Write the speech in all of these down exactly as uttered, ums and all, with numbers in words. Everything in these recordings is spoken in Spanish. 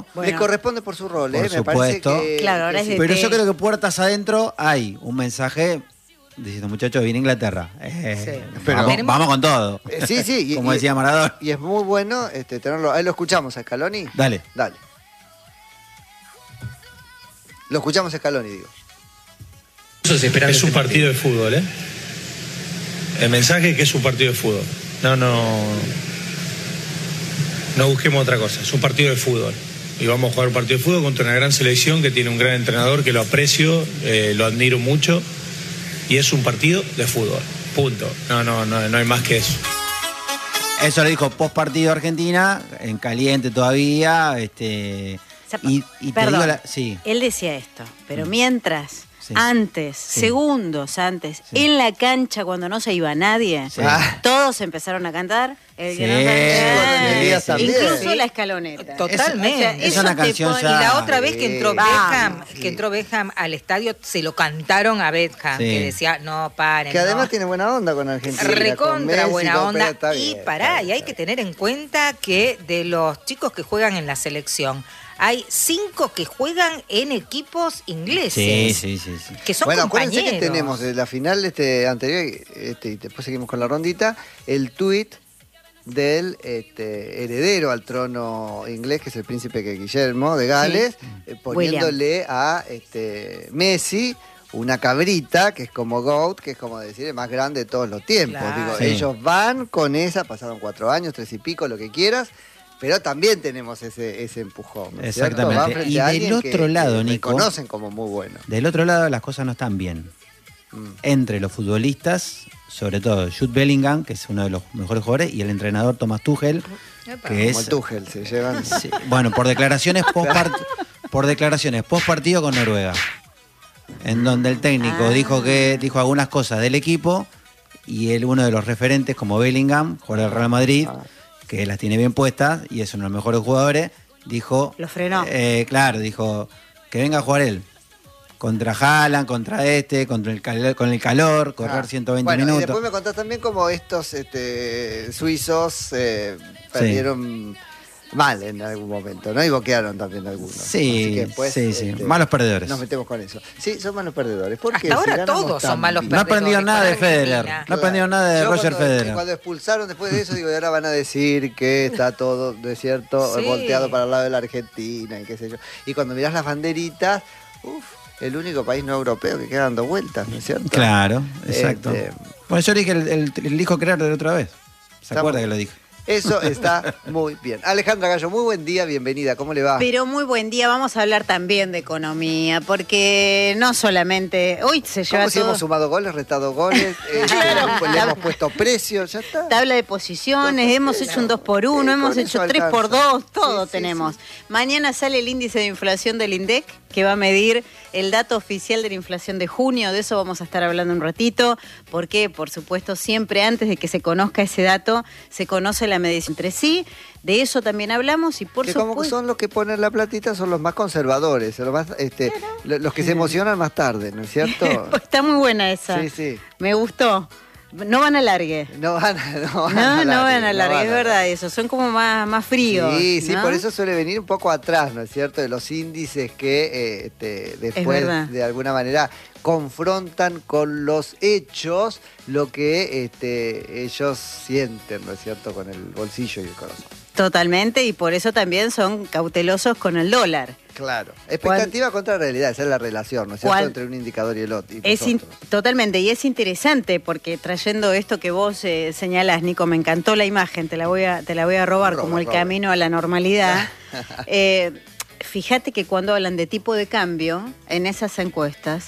Bueno. Le corresponde por su rol, Por ¿eh? Me supuesto. parece que... Claro, ahora que es sí. de- Pero té. yo creo que puertas adentro hay un mensaje diciendo, muchachos, viene Inglaterra. Eh, Sí. Pero- vamos, Tenemos- vamos con todo. Eh, sí, sí. y- Como y- decía Maradona. Y es muy bueno este, tenerlo. Ahí lo escuchamos a Scaloni. Dale. Dale. Lo escuchamos a Scaloni, digo. Es un partido de fútbol, ¿eh? El mensaje es que es un partido de fútbol. No, no. No busquemos otra cosa. Es un partido de fútbol. Y vamos a jugar un partido de fútbol contra una gran selección que tiene un gran entrenador que lo aprecio, eh, lo admiro mucho. Y es un partido de fútbol. Punto. No, no, no, no hay más que eso. Eso lo dijo post partido Argentina, en caliente todavía. Este, O sea, y, y te perdón, digo la, sí. él decía esto, pero mientras, Sí. antes, Sí. segundos antes, Sí. en la cancha cuando no se iba nadie, Sí. Ah. todos empezaron a cantar. El que Sí, no sabía, sí, también. incluso Sí. la escaloneta. Totalmente. O sea, Es eso una te canción pone- ya- Y la otra vez que entró Sí. Beckham, Vamos. que entró Beckham al estadio, se lo cantaron a Beckham, Sí. que decía, no, paren. Que además no. tiene buena onda con Argentina. con Recontra Messi, buena con onda. Pérez, está Y bien, pará, está bien, y hay está que bien. tener en cuenta que de los chicos que juegan en la selección, hay cinco que juegan en equipos ingleses. Sí, sí, sí, sí. Que son Bueno, acuérdense compañeros. que tenemos de la final este, anterior, este, y después seguimos con la rondita, el tuit del este, heredero al trono inglés, que es el príncipe que Guillermo de Gales, eh, poniéndole a este, Messi una cabrita, que es como GOAT, que es como decir el más grande de todos los tiempos. Claro. Digo, Sí. ellos van con esa, pasaron cuatro años, tres y pico, lo que quieras, pero también tenemos ese, ese empujón. ¿no es cierto? Exactamente. Van frente Y a del alguien otro que- lado, que Nico, reconocen como muy bueno. Del otro lado las cosas no están bien. Mm. Entre los futbolistas, sobre todo Jude Bellingham, que es uno de los mejores jugadores, y el entrenador Thomas Tuchel, Epa. que Como es el Tuchel, se llevan. sí, bueno, por declaraciones post por declaraciones post partido con Noruega, en donde el técnico Ah. dijo que dijo algunas cosas del equipo y él, uno de los referentes como Bellingham, jugador del Real Madrid, Ah. que las tiene bien puestas y es uno de los mejores jugadores, dijo, Lo frenó. eh, claro, dijo que venga a jugar él. Contra Haaland, contra este, contra el cal- con el calor, correr Ah. ciento veinte bueno, minutos. Y después me contás también cómo estos este, suizos eh, perdieron mal en algún momento, ¿no? Y boquearon también algunos. Sí, Así que después, sí, sí. este, Malos perdedores. Nos metemos con eso. Sí, son malos perdedores. ¿Por qué? Hasta ahora Si ganamos todos son tan malos bien. No aprendieron nada de Perdedores con Federer. Argentina. No aprendieron nada de Yo Roger cuando, Federer. Cuando expulsaron después de eso, digo, y ahora van a decir que está todo, ¿no es cierto? Sí. Volteado para el lado de la Argentina y qué sé yo. Y cuando mirás las banderitas, uff, el único país no europeo que queda dando vueltas, ¿no es cierto? Claro, exacto. Este, Bueno, yo dije el, el, el disco crear de la otra vez. ¿Se Está acuerda muy que lo dije? Eso está muy bien. Alejandra Gallo, muy buen día, bienvenida. ¿Cómo le va? Pero muy buen día, vamos a hablar también de economía, porque no solamente... Hoy se lleva ¿Cómo si todo... hemos sumado goles, restado goles? eh, Claro. le hemos puesto precios, ya está. Tabla de posiciones, Todo, hemos sí, hecho un no. dos por uno, Sí, hemos con hecho eso tres por alcanza. dos, todo Sí, sí, tenemos. sí. Mañana sale el índice de inflación del INDEC, que va a medir el dato oficial de la inflación de junio, de eso vamos a estar hablando un ratito, porque por supuesto siempre antes de que se conozca ese dato, se conoce la medición entre sí, de eso también hablamos y por que como supuesto... son los que ponen la platita, son los más conservadores, los, más, este, lo- los que se emocionan más tarde, ¿no es cierto? Está muy buena esa, Sí, sí. me gustó. No van a largue. No van a, no van No, a no van a largue, largue, van es a verdad largue. eso, son como más, más fríos. Sí, sí, ¿no? por eso suele venir un poco atrás, ¿no es cierto? De los índices que eh, este, después verdad. de alguna manera confrontan con los hechos lo que este, ellos sienten, ¿no es cierto? Con el bolsillo y el corazón. Totalmente, y por eso también son cautelosos con el dólar. Claro. Expectativa contra realidad, esa es la relación, ¿no es cierto? ¿Cuál? Entre un indicador y el otro. y Es in- nosotros. totalmente, y es interesante porque trayendo esto que vos eh, señalás, Nico, me encantó la imagen, te la voy a, te la voy a robar Roba, como el roba. camino a la normalidad. Eh, fíjate que cuando hablan de tipo de cambio, en esas encuestas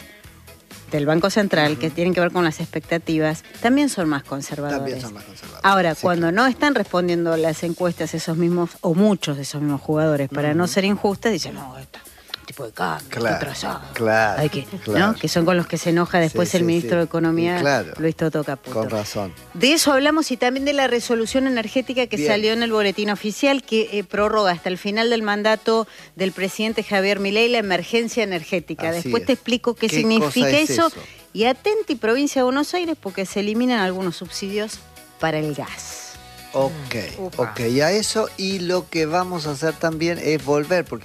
del Banco Central, que tienen que ver con las expectativas, también son más conservadores. También son más conservadores. Ahora, Sí, cuando no están respondiendo las encuestas esos mismos, o muchos de esos mismos jugadores, para no ser injustas, dicen, no, esto, tipo de cambio, Claro, está atrasado. claro, Hay que, claro. ¿no? Que son con los que se enoja después Sí, el sí, ministro sí. de Economía, Claro. Luis Toto Caputo. Con razón. De eso hablamos y también de la resolución energética que Bien. salió en el boletín oficial que eh, prorroga hasta el final del mandato del presidente Javier Milei la emergencia energética. Así Después es. te explico qué, ¿Qué significa cosa es eso. eso? Y atenti provincia de Buenos Aires porque se eliminan algunos subsidios para el gas. Ok, Upa. ok, y a eso y lo que vamos a hacer también es volver, porque